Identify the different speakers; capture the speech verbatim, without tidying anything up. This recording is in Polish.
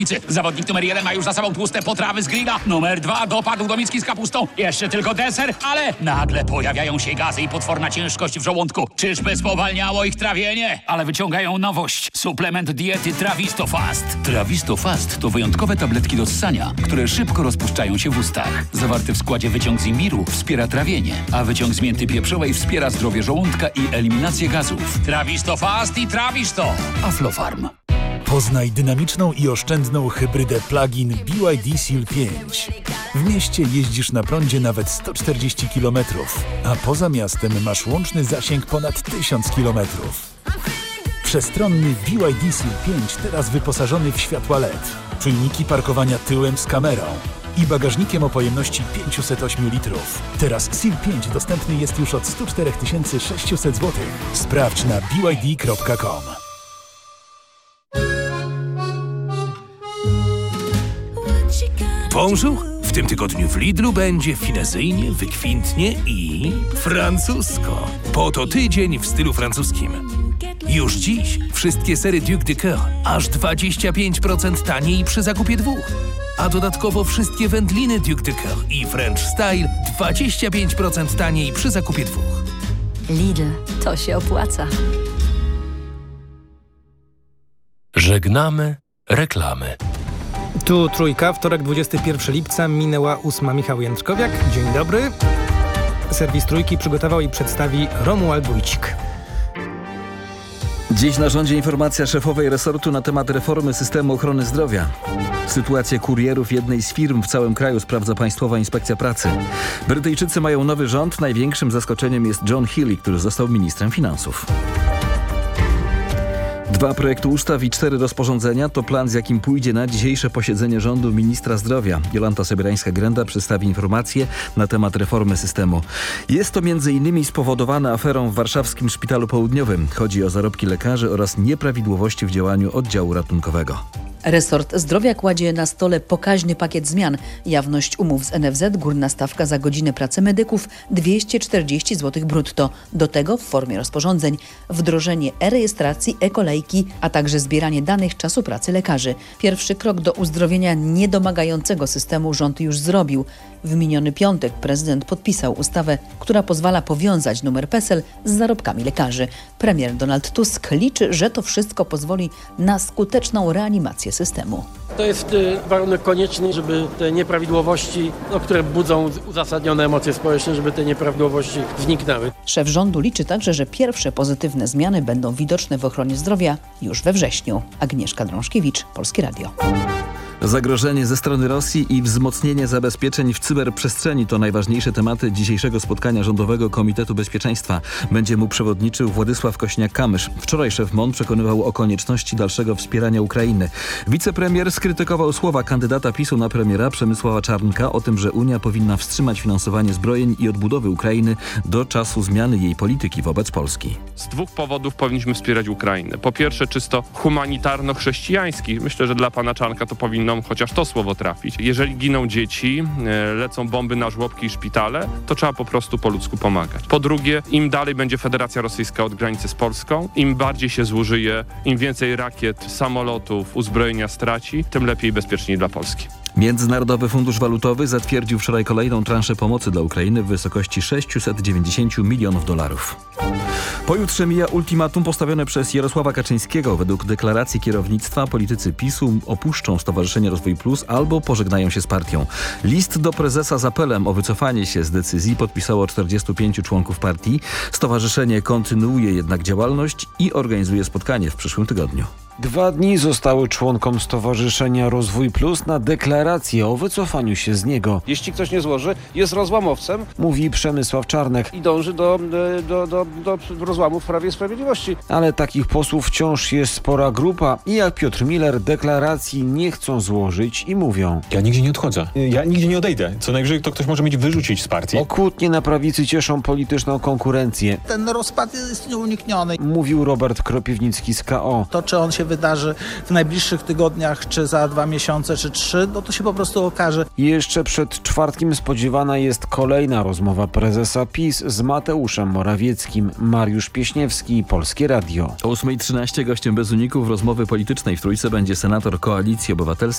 Speaker 1: Zawodnik numer jeden ma już za sobą tłuste potrawy z grilla. Numer dwa dopadł do miski z kapustą. Jeszcze tylko deser, ale nagle pojawiają się gazy i potworna ciężkość w żołądku. Czyżby spowalniało ich trawienie? Ale wyciągają nowość. Suplement diety Trawisto Fast. Trawisto Fast to wyjątkowe tabletki do ssania, które szybko rozpuszczają się w ustach. Zawarty w składzie wyciąg z imbiru wspiera trawienie, a wyciąg z mięty pieprzowej wspiera zdrowie żołądka i eliminację gazów. Trawisto Fast i Trawisto. Aflofarm.
Speaker 2: Poznaj dynamiczną i oszczędną hybrydę plug-in B Y D Seal pięć. W mieście jeździsz na prądzie nawet sto czterdzieści kilometrów, a poza miastem masz łączny zasięg ponad tysiąc kilometrów. Przestronny B Y D Seal pięć teraz wyposażony w światła L E D, czujniki parkowania tyłem z kamerą i bagażnikiem o pojemności pięćset osiem litrów. Teraz Seal pięć dostępny jest już od sto cztery tysiące sześćset złotych. Sprawdź na b y d kropka com.
Speaker 3: Bonjour! W tym tygodniu w Lidlu będzie finezyjnie, wykwintnie i francusko. Po to tydzień w stylu francuskim. Już dziś wszystkie sery Duc de Coeur aż dwadzieścia pięć procent taniej przy zakupie dwóch. A dodatkowo wszystkie wędliny Duc de Coeur i French Style dwadzieścia pięć procent taniej przy zakupie dwóch.
Speaker 4: Lidl, to się opłaca.
Speaker 5: Żegnamy reklamy.
Speaker 6: Tu Trójka, wtorek dwudziestego pierwszego lipca, minęła ósma. Michał Jędrzkowiak, dzień dobry. Serwis Trójki przygotował i przedstawi Romuald Wójcik.
Speaker 7: Dziś na rządzie informacja szefowej resortu na temat reformy systemu ochrony zdrowia. Sytuację kurierów jednej z firm w całym kraju sprawdza Państwowa Inspekcja Pracy. Brytyjczycy mają nowy rząd. Największym zaskoczeniem jest John Healey, który został ministrem finansów. Dwa projekty ustaw i cztery rozporządzenia to plan, z jakim pójdzie na dzisiejsze posiedzenie rządu ministra zdrowia. Jolanta Sobierańska-Grenda przedstawi informacje na temat reformy systemu. Jest to między innymi spowodowane aferą w warszawskim Szpitalu Południowym. Chodzi o zarobki lekarzy oraz nieprawidłowości w działaniu oddziału ratunkowego.
Speaker 8: Resort Zdrowia kładzie na stole pokaźny pakiet zmian. Jawność umów z N F Z, górna stawka za godzinę pracy medyków dwieście czterdzieści złotych brutto. Do tego w formie rozporządzeń wdrożenie e-rejestracji, e-kolejki, a także zbieranie danych czasu pracy lekarzy. Pierwszy krok do uzdrowienia niedomagającego systemu rząd już zrobił. W miniony piątek prezydent podpisał ustawę, która pozwala powiązać numer PESEL z zarobkami lekarzy. Premier Donald Tusk liczy, że to wszystko pozwoli na skuteczną reanimację systemu.
Speaker 9: To jest warunek konieczny, żeby te nieprawidłowości, no, które budzą uzasadnione emocje społeczne, żeby te nieprawidłowości zniknęły.
Speaker 8: Szef rządu liczy także, że pierwsze pozytywne zmiany będą widoczne w ochronie zdrowia już we wrześniu. Agnieszka Drążkiewicz, Polskie Radio.
Speaker 7: Zagrożenie ze strony Rosji i wzmocnienie zabezpieczeń w cyberprzestrzeni to najważniejsze tematy dzisiejszego spotkania Rządowego Komitetu Bezpieczeństwa. Będzie mu przewodniczył Władysław Kośniak-Kamysz. Wczoraj szef M O N przekonywał o konieczności dalszego wspierania Ukrainy. Wicepremier skrytykował słowa kandydata PiSu na premiera Przemysława Czarnka o tym, że Unia powinna wstrzymać finansowanie zbrojeń i odbudowy Ukrainy do czasu zmiany jej polityki wobec Polski.
Speaker 10: Z dwóch powodów powinniśmy wspierać Ukrainę. Po pierwsze czysto humanitarno-chrześcijański. Myślę, że dla pana Czarnka to powinno chociaż to słowo trafić. Jeżeli giną dzieci, lecą bomby na żłobki i szpitale, to trzeba po prostu po ludzku pomagać. Po drugie, im dalej będzie Federacja Rosyjska od granicy z Polską, im bardziej się zużyje, im więcej rakiet, samolotów, uzbrojenia straci, tym lepiej i bezpieczniej dla Polski.
Speaker 7: Międzynarodowy Fundusz Walutowy zatwierdził wczoraj kolejną transzę pomocy dla Ukrainy w wysokości sześćset dziewięćdziesiąt milionów dolarów. Pojutrze mija ultimatum postawione przez Jarosława Kaczyńskiego. Według deklaracji kierownictwa politycy PiSu opuszczą Stowarzyszenie Rozwój Plus albo pożegnają się z partią. List do prezesa z apelem o wycofanie się z decyzji podpisało czterdziestu pięciu członków partii. Stowarzyszenie kontynuuje jednak działalność i organizuje spotkanie w przyszłym tygodniu.
Speaker 11: Dwa dni zostały członkom Stowarzyszenia Rozwój Plus na deklarację o wycofaniu się z niego.
Speaker 12: Jeśli ktoś nie złoży, jest rozłamowcem.
Speaker 11: Mówi Przemysław Czarnek.
Speaker 12: I dąży do, do, do, do rozłamu w Prawie i Sprawiedliwości.
Speaker 11: Ale takich posłów wciąż jest spora grupa i jak Piotr Miller deklaracji nie chcą złożyć i mówią:
Speaker 13: ja nigdzie nie odchodzę, ja nigdzie nie odejdę. Co najwyżej to ktoś może mnie wyrzucić z partii.
Speaker 11: Kłótnie na prawicy cieszą polityczną konkurencję.
Speaker 14: Ten rozpad jest nieunikniony.
Speaker 11: Mówił Robert Kropiwnicki z K O.
Speaker 14: To, czy on się wydarzy w najbliższych tygodniach, czy za dwa miesiące, czy trzy, no to się po prostu okaże.
Speaker 11: Jeszcze przed czwartkiem spodziewana jest kolejna rozmowa prezesa PiS z Mateuszem Morawieckim. Mariusz Pieśniewski, Polskie Radio.
Speaker 7: O ósma trzynaście gościem bez uników rozmowy politycznej w Trójce będzie senator Koalicji Obywatelskiej